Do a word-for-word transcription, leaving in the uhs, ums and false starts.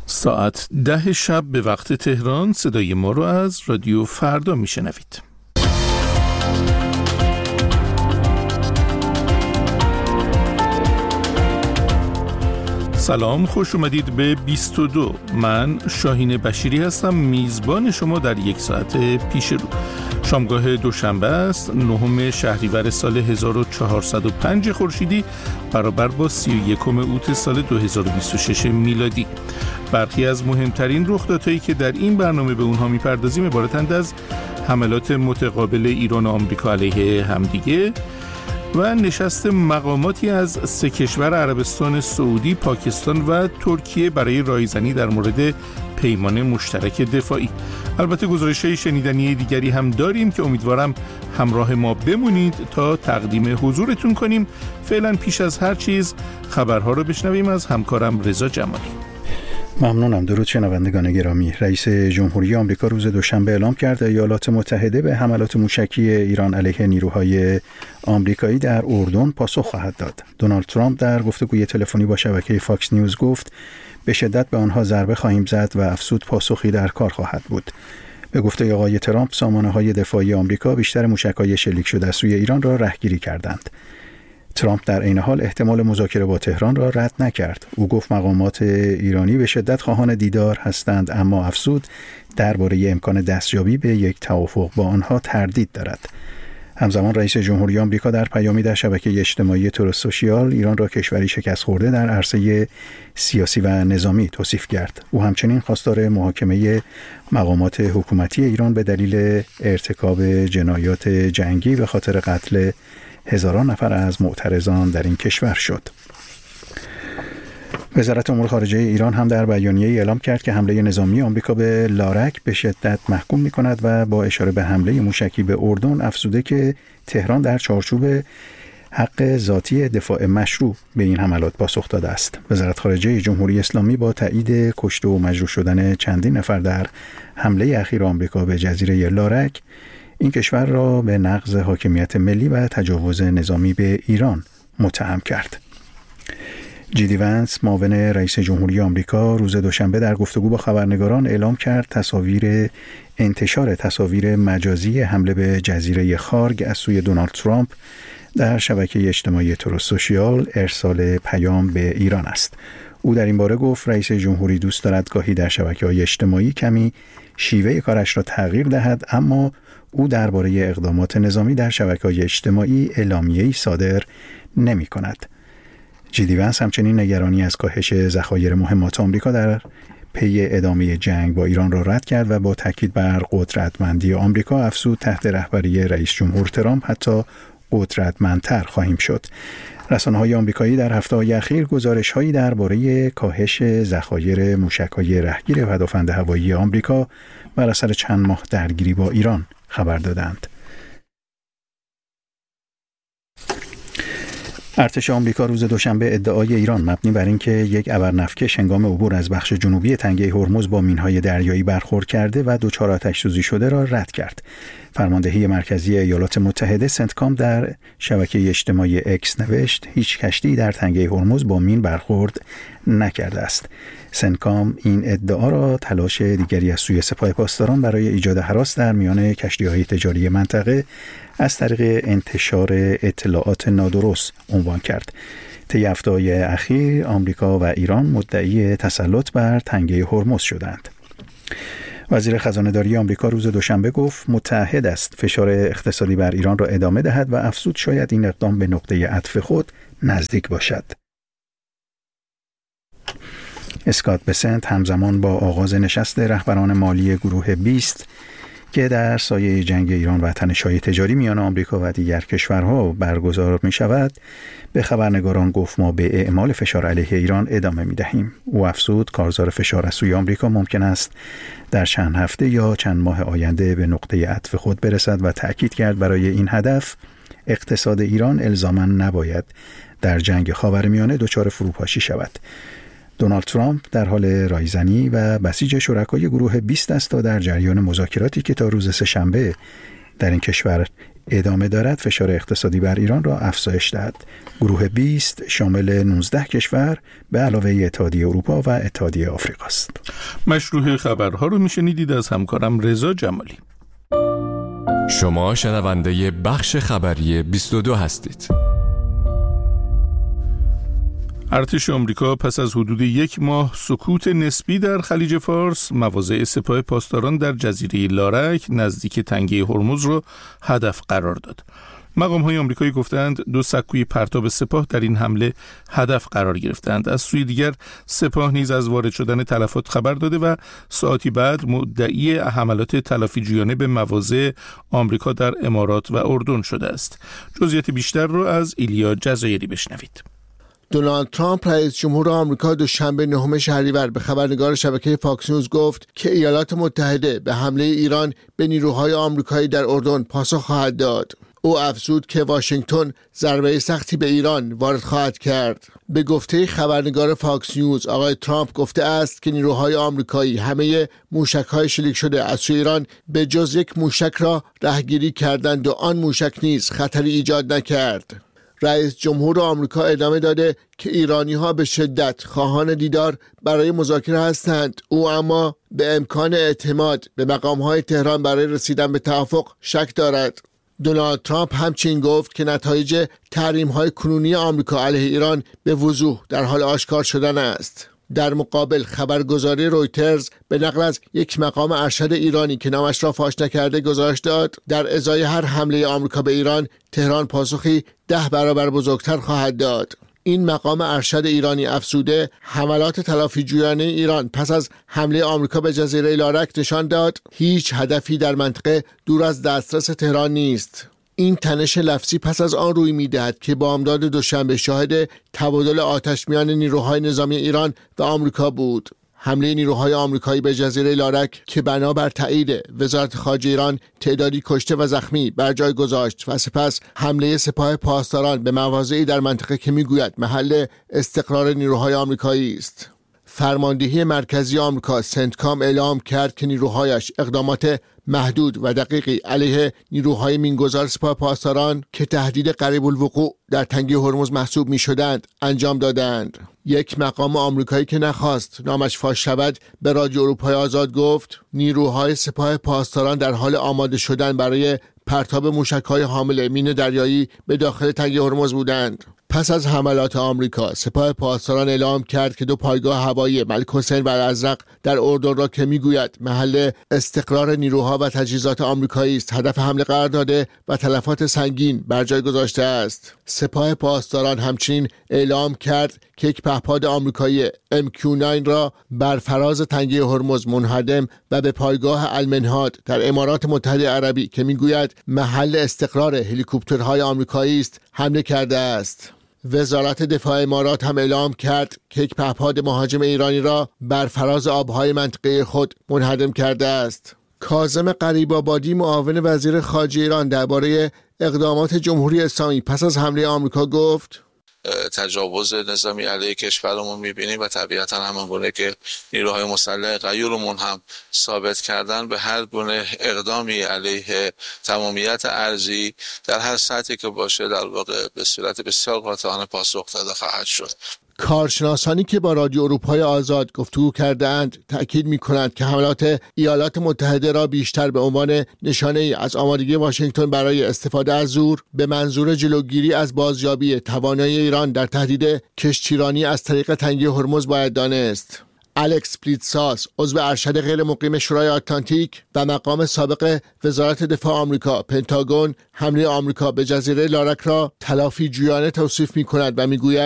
ساعت ده شب به وقت تهران صدای ما رو از رادیو فردا میشنوید. سلام، خوش اومدید به بیست و دو. من شاهین بشیری هستم، میزبان شما در یک ساعت پیش رو. شامگاه دوشنبه است، نهم شهریور سال هزار و چهارصد و پنج خورشیدی برابر با سی و یکم اوت سال دو هزار و بیست و شش میلادی. برخی از مهمترین رخدادهایی که در این برنامه به اونها میپردازیم عبارتند از حملات متقابل ایران و آمریکا علیه همدیگه و نشست مقاماتی از سه کشور عربستان سعودی، پاکستان و ترکیه برای رایزنی در مورد پیمان مشترک دفاعی. البته گزارش‌های شنیدنی دیگری هم داریم که امیدوارم همراه ما بمونید تا تقدیم حضورتون کنیم. فعلا پیش از هر چیز خبرها رو بشنویم از همکارم رضا جمالی. ممنونم. درود شنوندگان گرامی. رئیس جمهوری آمریکا روز دوشنبه اعلام کرد ایالات متحده به حملات موشکی ایران علیه نیروهای آمریکایی در اردن پاسخ خواهد داد. دونالد ترامپ در گفتگوی تلفنی با شبکه فاکس نیوز گفت به شدت به آنها ضربه خواهیم زد و افزود پاسخی در کار خواهد بود. به گفته آقای ترامپ، سامانه‌های دفاعی آمریکا بیشتر موشک‌های شلیک شده از سوی ایران را رهگیری کردند. ترامپ در این حال احتمال مذاکره با تهران را رد نکرد. او گفت مقامات ایرانی به شدت خواهان دیدار هستند، اما افزود درباره امکان دستیابی به یک توافق با آنها تردید دارد. همزمان رئیس جمهوری آمریکا در پیامی در شبکه اجتماعی تروث سوشیال ایران را کشوری شکست خورده در عرصه سیاسی و نظامی توصیف کرد. او همچنین خواستار محاکمه مقامات حکومتی ایران به دلیل ارتکاب جنایات جنگی به خاطر قتل هزاران نفر از معترضان در این کشور شد. وزارت امور خارجه ایران هم در بیانیه‌ای اعلام کرد که حمله نظامی آمریکا به لارک به شدت محکوم می‌کند و با اشاره به حمله موشکی به اردن افزوده که تهران در چارچوب حق ذاتی دفاع مشروع به این حملات پاسخ داده است. وزارت خارجه جمهوری اسلامی با تایید کشته و مجروح شدن چندین نفر در حمله اخیر آمریکا به جزیره لارک این کشور را به نقض حاکمیت ملی و تجاوز نظامی به ایران متهم کرد. جی دی ونس، معاون رئیس جمهوری آمریکا، روز دوشنبه در گفتگو با خبرنگاران اعلام کرد تصاویر انتشار تصاویر مجازی حمله به جزیره خارگ از سوی دونالد ترامپ در شبکه اجتماعی تروث سوشیال ارسال پیام به ایران است. او در این باره گفت رئیس جمهوری دوست دارد گاهی در شبکه‌های اجتماعی کمی شیوه کارش را تغییر دهد، اما او درباره اقدامات نظامی در شبکه‌های اجتماعی اعلامیه‌ای صادر نمی‌کند. جی دی ونس همچنین نگرانی از کاهش ذخایر مهمات آمریکا در پی ادامه جنگ با ایران را رد کرد و با تاکید بر قدرتمندی آمریکا افزود تحت رهبری رئیس جمهور ترامپ حتی قدرتمندتر خواهیم شد. رسانه‌های آمریکایی در هفته‌های اخیر گزارش‌هایی درباره کاهش ذخایر موشک‌های رهگیر پدافند هوایی آمریکا بر اثر چند ماه درگیری با ایران خبر دادند. ارتش آمریکا روز دوشنبه ادعای ایران مبنی بر اینکه یک ابرنفکش هنگام عبور از بخش جنوبی تنگه هرمز با مین‌های دریایی برخورد کرده و دچار آتش‌سوزی شده را رد کرد. فرماندهی مرکزی ایالات متحده سنتکام در شبکه اجتماعی اکس نوشت هیچ کشتی در تنگه هرمز با مین برخورد نکرده است. سنتکام این ادعا را تلاش دیگری از سوی سپاه پاسداران برای ایجاد هراس در میان کشتی‌های تجاری منطقه از طریق انتشار اطلاعات نادرست عنوان کرد. طی هفته‌های اخیر آمریکا و ایران مدعی تسلط بر تنگه هرمز شدند. وزیر خزانه‌داری آمریکا روز دوشنبه گفت متعهد است فشار اقتصادی بر ایران را ادامه دهد و افزود شاید این اقدام به نقطه عطف خود نزدیک باشد. اسکات بسنت همزمان با آغاز نشست رهبران مالی گروه بیست که در سایه جنگ ایران و تنش‌های تجاری میان آمریکا و دیگر کشورها برگزار می شود به خبرنگاران گفت ما به اعمال فشار علیه ایران ادامه می دهیم. او افزود کارزار فشار از سوی آمریکا ممکن است در چند هفته یا چند ماه آینده به نقطه عطف خود برسد و تأکید کرد برای این هدف اقتصاد ایران الزاماً نباید در جنگ خاورمیانه دچار فروپاشی شود. دونالد ترامپ در حال رایزنی و بسیج شرکای گروه بیست است تا در جریان مذاکراتی که تا روز سه‌شنبه در این کشور ادامه دارد فشار اقتصادی بر ایران را افزایش دهد. گروه بیست شامل نوزده کشور به علاوه اتحادیه اروپا و اتحادیه آفریقا است. مشروع خبرها رو میشنیدید از همکارم رضا جمالی. شما شنونده بخش خبری بیست و دو هستید. ارتش آمریکا پس از حدود یک ماه سکوت نسبی در خلیج فارس، مواضع سپاه پاسداران در جزیره لارک نزدیک تنگه هرمز را هدف قرار داد. مقام‌های آمریکایی گفتند دو سکوی پرتاب سپاه در این حمله هدف قرار گرفتند. از سوی دیگر سپاه نیز از وارد شدن تلفات خبر داده و ساعتی بعد مدعی حملات تلافی‌جویانه به مواضع آمریکا در امارات و اردن شده است. جزئیات بیشتر را از ایلیا جزایری بشنوید. دونالد ترامپ رئیس جمهور آمریکا دوشنبه نهم شهریور به خبرنگار شبکه فاکس نیوز گفت که ایالات متحده به حمله ایران به نیروهای آمریکایی در اردن پاسخ خواهد داد. او افزود که واشنگتن ضربه سختی به ایران وارد خواهد کرد. به گفته خبرنگار فاکس نیوز آقای ترامپ گفته است که نیروهای آمریکایی همه موشک‌های شلیک شده از سوی ایران به جز یک موشک را رهگیری کردند و آن موشک نیز خطری ایجاد نکرد. رئیس جمهور آمریکا ادامه داده که ایرانی‌ها به شدت خواهان دیدار برای مذاکره هستند. او اما به امکان اعتماد به مقام‌های تهران برای رسیدن به توافق شک دارد. دونالد ترامپ همچنین گفت که نتایج تحریم‌های کنونی آمریکا علیه ایران به وضوح در حال آشکار شدن است. در مقابل خبرگزاری رویترز به نقل از یک مقام ارشد ایرانی که نامش را فاش نکرده گزارش داد در ازای هر حمله آمریکا به ایران تهران پاسخی ده برابر بزرگتر خواهد داد. این مقام ارشد ایرانی افزوده حملات تلافی‌جویانه ایران پس از حمله آمریکا به جزیره لارک نشان داد هیچ هدفی در منطقه دور از دسترس تهران نیست. این تنش لفظی پس از آن روی می‌دهد که بامداد دوشنبه شاهد تبادل آتش میان نیروهای نظامی ایران و آمریکا بود. حمله نیروهای آمریکایی به جزیره لارک که بنابر تایید وزارت خارجه ایران تعدادی کشته و زخمی بر جای گذاشت و سپس حمله سپاه پاسداران به مواضعی در منطقه که میگوید محل استقرار نیروهای آمریکایی است. فرماندهی مرکزی آمریکا سنتکام اعلام کرد که نیروهایش اقدامات محدود و دقیقی علیه نیروهای مینگذار سپاه پاسداران که تهدید قریب الوقوع در تنگه هرمز محسوب می شدند انجام دادند. یک مقام آمریکایی که نخواست نامش فاش شود به رادیو اروپای آزاد گفت نیروهای سپاه پاسداران در حال آماده شدن برای پرتاب موشک‌های حامل مین دریایی به داخل تنگه هرمز بودند. پس از حملات آمریکا سپاه پاسداران اعلام کرد که دو پایگاه هوایی ملک حسین و الازرق در اردن را که میگوید محل استقرار نیروها و تجهیزات آمریکایی است هدف حمله قرار داده و تلفات سنگین بر جای گذاشته است. سپاه پاسداران همچنین اعلام کرد که یک پهپاد آمریکایی ام کیو نه را بر فراز تنگه هرمز منهدم و به پایگاه المنهاد در امارات متحده عربی که میگوید محل استقرار هلیکوپترهای آمریکایی است حمله کرده است. وزارت دفاع امارات هم اعلام کرد که یک پهپاد مهاجم ایرانی را بر فراز آبهای منطقه خود منهدم کرده است. کاظم غریب‌آبادی معاون وزیر خارجه ایران درباره اقدامات جمهوری اسلامی پس از حمله آمریکا گفت تجاوز نظامی علیه کشورمون می‌بینیم و طبیعتاً همان گونه که نیروهای مسلح غیورمون هم ثابت کردن به هر گونه اقدامی علیه تمامیت ارضی در هر سطحی که باشه در واقع به صورت بسیار قاطعانه پاسخ داده خواهد شد. کارشناسانی که با رادیو اروپای آزاد گفتگو کردند تأکید می‌کنند که حملات ایالات متحده را بیشتر به عنوان نشانه‌ای از آمادگی واشنگتن برای استفاده از زور به منظور جلوگیری از بازیابی توانایی ایران در تهدید کشتیرانی از طریق تنگه هرمز باید دانست. الکس پلیتساس عضو ارشد غیر مقیم شورای آتلانتیک و مقام سابق وزارت دفاع آمریکا پنتاگون حمله آمریکا به جزیره لارک را تلافی جویانه توصیف می‌کند و می‌گوید